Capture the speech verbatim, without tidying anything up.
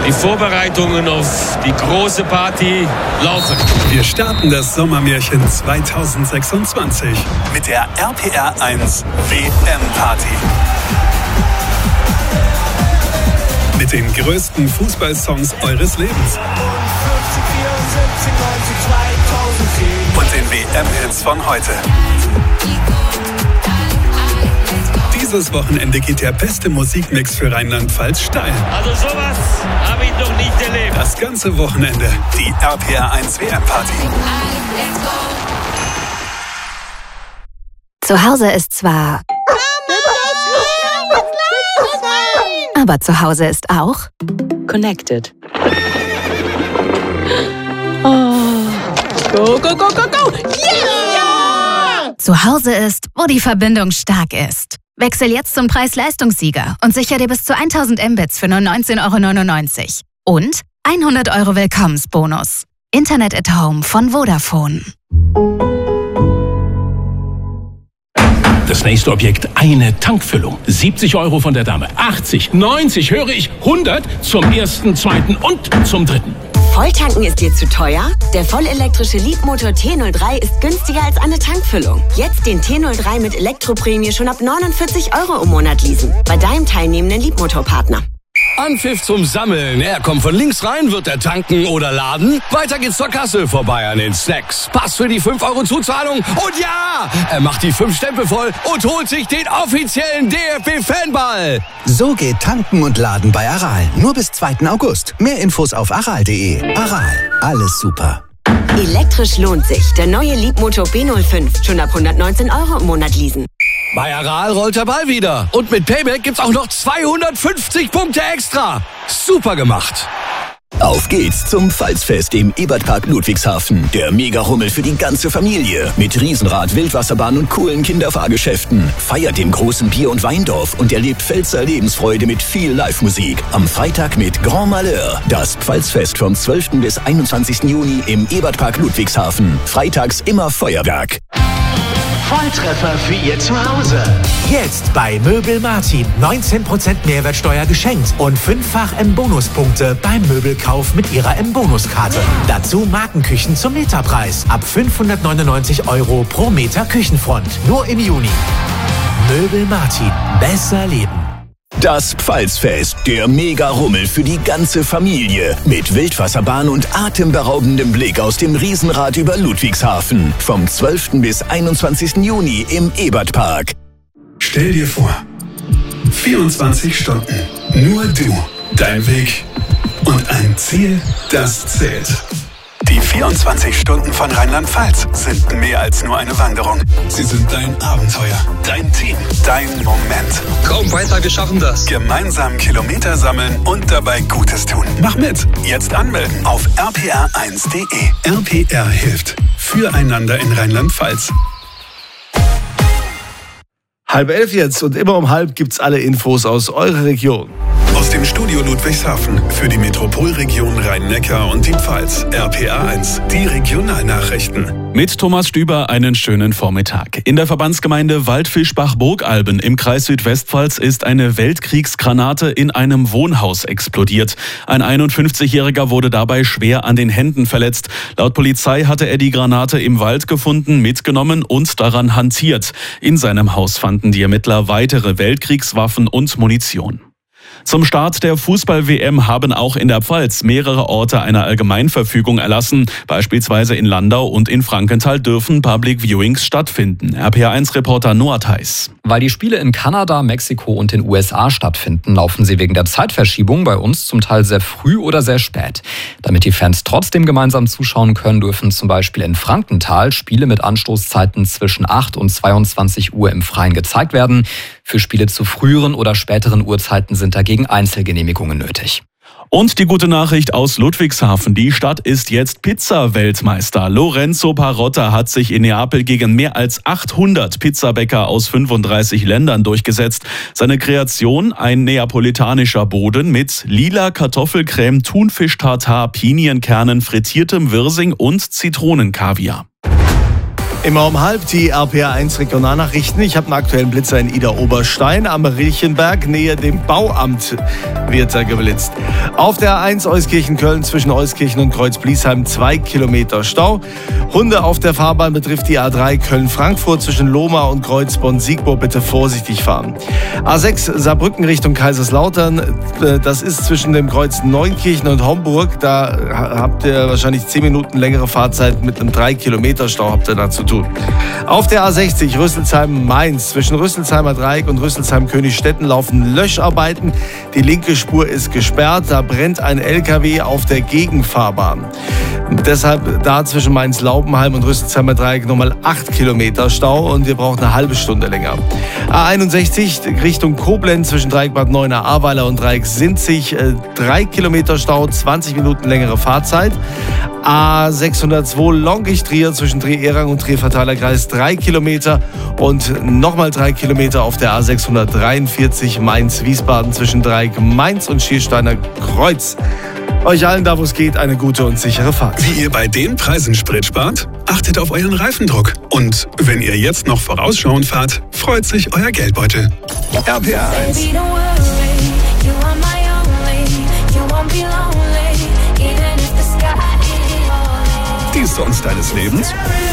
Die Vorbereitungen auf die große Party laufen. Wir starten das Sommermärchen zweitausendsechsundzwanzig mit der R P R eins W M-Party. Mit den größten Fußballsongs eures Lebens. Und den W M-Hits von heute. Dieses Wochenende geht der beste Musikmix für Rheinland-Pfalz steil. Also sowas habe ich noch nicht erlebt. Das ganze Wochenende die R P R eins W M-Party. Zu Hause ist zwar... Aber zu Hause ist auch... Connected. Oh. Go, go, go, go, go! Yeah! Zu Hause ist, wo die Verbindung stark ist. Wechsel jetzt zum Preis-Leistungssieger und sicher dir bis zu tausend Mbits für nur neunzehn Euro neunundneunzig. Und hundert Euro Willkommensbonus. Internet at Home von Vodafone. Das nächste Objekt, eine Tankfüllung. siebzig Euro von der Dame, achtzig, neunzig, höre ich, hundert zum ersten, zweiten und zum dritten. Volltanken ist dir zu teuer? Der vollelektrische Leapmotor T null drei ist günstiger als eine Tankfüllung. Jetzt den T null drei mit Elektroprämie schon ab neunundvierzig Euro im Monat leasen. Bei deinem teilnehmenden Leapmotor-Partner. Anpfiff zum Sammeln. Er kommt von links rein, wird er tanken oder laden. Weiter geht's zur Kasse, vorbei an den Snacks. Pass für die fünf Euro Zuzahlung. Und ja, er macht die fünf Stempel voll und holt sich den offiziellen D F B-Fanball. So geht Tanken und Laden bei Aral. Nur bis zweiten August. Mehr Infos auf aral punkt de. Aral. Alles super. Elektrisch lohnt sich. Der neue Leapmotor B null fünf. Schon ab hundertneunzehn Euro im Monat leasen. Bei Aral rollt der Ball wieder. Und mit Payback gibt's auch noch zweihundertfünfzig Punkte extra. Super gemacht. Auf geht's zum Pfalzfest im Ebertpark Ludwigshafen. Der Mega-Rummel für die ganze Familie. Mit Riesenrad, Wildwasserbahn und coolen Kinderfahrgeschäften. Feiert den großen Bier- und Weindorf und erlebt Pfälzer Lebensfreude mit viel Live-Musik. Am Freitag mit Grand Malheur. Das Pfalzfest vom zwölften bis einundzwanzigsten Juni im Ebertpark Ludwigshafen. Freitags immer Feuerwerk. Volltreffer für Ihr Zuhause. Jetzt bei Möbel Martin. neunzehn Prozent Mehrwertsteuer geschenkt und fünffach M-Bonuspunkte beim Möbelkauf mit Ihrer M-Bonuskarte. Dazu Markenküchen zum Meterpreis. Ab fünfhundertneunundneunzig Euro pro Meter Küchenfront. Nur im Juni. Möbel Martin. Besser leben. Das Pfalzfest, der Mega-Rummel für die ganze Familie. Mit Wildwasserbahn und atemberaubendem Blick aus dem Riesenrad über Ludwigshafen. Vom zwölften bis einundzwanzigsten Juni im Ebertpark. Stell dir vor, vierundzwanzig Stunden, nur du, dein Weg und ein Ziel, das zählt. Die vierundzwanzig Stunden von Rheinland-Pfalz sind mehr als nur eine Wanderung. Sie sind dein Abenteuer, dein Team, dein Moment. Komm weiter, wir schaffen das. Gemeinsam Kilometer sammeln und dabei Gutes tun. Mach mit. Jetzt anmelden auf r p r eins punkt de. R P R hilft. Füreinander in Rheinland-Pfalz. Halb elf jetzt und immer um halb gibt's alle Infos aus eurer Region. Aus dem Studio Ludwigshafen für die Metropolregion Rhein-Neckar und die Pfalz. R P R eins, die Regionalnachrichten. Mit Thomas Stüber einen schönen Vormittag. In der Verbandsgemeinde Waldfischbach-Burgalben im Kreis Südwestpfalz ist eine Weltkriegsgranate in einem Wohnhaus explodiert. Ein einundfünfzigjähriger wurde dabei schwer an den Händen verletzt. Laut Polizei hatte er die Granate im Wald gefunden, mitgenommen und daran hantiert. In seinem Haus fanden die Ermittler weitere Weltkriegswaffen und Munition. Zum Start der Fußball-W M haben auch in der Pfalz mehrere Orte eine Allgemeinverfügung erlassen. Beispielsweise in Landau und in Frankenthal dürfen Public Viewings stattfinden. R P R eins Reporter Noah Theis. Weil die Spiele in Kanada, Mexiko und den U S A stattfinden, laufen sie wegen der Zeitverschiebung bei uns zum Teil sehr früh oder sehr spät. Damit die Fans trotzdem gemeinsam zuschauen können, dürfen zum Beispiel in Frankenthal Spiele mit Anstoßzeiten zwischen acht und zweiundzwanzig Uhr im Freien gezeigt werden. Für Spiele zu früheren oder späteren Uhrzeiten sind dagegen Einzelgenehmigungen nötig. Und die gute Nachricht aus Ludwigshafen. Die Stadt ist jetzt Pizza-Weltmeister. Lorenzo Parotta hat sich in Neapel gegen mehr als achthundert Pizzabäcker aus fünfunddreißig Ländern durchgesetzt. Seine Kreation, ein neapolitanischer Boden mit lila Kartoffelcreme, Thunfisch-Tartar, Pinienkernen, frittiertem Wirsing und Zitronenkaviar. Immer um halb die R P R eins Regionalnachrichten. Ich habe einen aktuellen Blitzer in Idar-Oberstein. Am Riechenberg, nähe dem Bauamt, wird er geblitzt. Auf der A eins Euskirchen-Köln zwischen Euskirchen und Kreuz-Bliesheim zwei Kilometer Stau. Hunde auf der Fahrbahn betrifft die A drei Köln-Frankfurt zwischen Lohmar und Kreuzbonn-Siegburg. Bitte vorsichtig fahren. A sechs Saarbrücken Richtung Kaiserslautern. Das ist zwischen dem Kreuz Neunkirchen und Homburg. Da habt ihr wahrscheinlich zehn Minuten längere Fahrzeit mit einem drei Kilometer Stau habt ihr da zu tun. Auf der A sechzig Rüsselsheim-Mainz zwischen Rüsselsheimer Dreieck und Rüsselsheim-Königstetten laufen Löscharbeiten. Die linke Spur ist gesperrt. Da brennt ein L K W auf der Gegenfahrbahn. Deshalb da zwischen Mainz-Laubenheim und Rüsselsheimer Dreieck nochmal acht Kilometer Stau und wir brauchen eine halbe Stunde länger. A einundsechzig Richtung Koblenz zwischen Dreieck Bad Neuenahr-Ahrweiler und Dreieck Sinzig drei Kilometer Stau, zwanzig Minuten längere Fahrzeit. A sechshundertzwei Longisch-Trier zwischen Trier-Erang und Trier-Verteiler Kreis drei Kilometer und nochmal drei Kilometer auf der A sechshundertdreiundvierzig Mainz-Wiesbaden zwischen Dreieck Mainz und Schiersteiner Kreuz. Euch allen da, wo es geht, eine gute und sichere Fahrt. Wie ihr bei den Preisen Sprit spart? Achtet auf euren Reifendruck. Und wenn ihr jetzt noch vorausschauend fahrt, freut sich euer Geldbeutel. R P R eins. Die Songs deines Lebens?